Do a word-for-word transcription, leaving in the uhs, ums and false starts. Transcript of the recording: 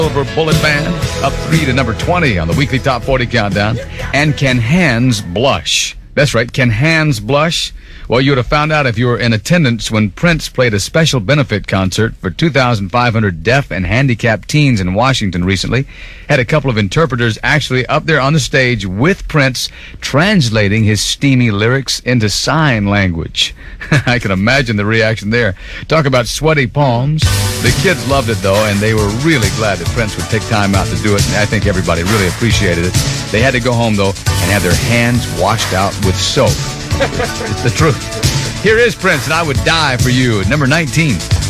Silver Bullet Band, up three to number twenty on the weekly Top forty Countdown. And Can Hands Blush? That's right, Can Hands Blush? Well, you would have found out if you were in attendance when Prince played a special benefit concert for two thousand five hundred deaf and handicapped teens in Washington recently. Had a couple of interpreters actually up there on the stage with Prince translating his steamy lyrics into sign language. I can imagine the reaction there. Talk about sweaty palms. The kids loved it, though, and they were really glad that Prince would take time out to do it, and I think everybody really appreciated it. They had to go home, though, and have their hands washed out with soap. It's the truth. Here is Prince, and I Would Die for You, at number nineteen.